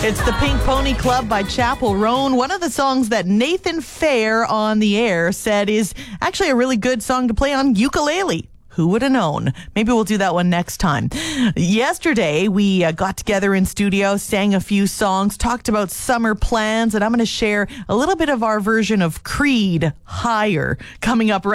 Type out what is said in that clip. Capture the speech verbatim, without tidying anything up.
It's the Pink Pony Club by Chapel Roan. One of the songs that Nathan Fair on the air said is actually a really good song to play on ukulele. Who would have known? Maybe we'll do that one next time. Yesterday, we uh, got together in studio, sang a few songs, talked about summer plans, and I'm going to share a little bit of our version of Creed, Higher, coming up right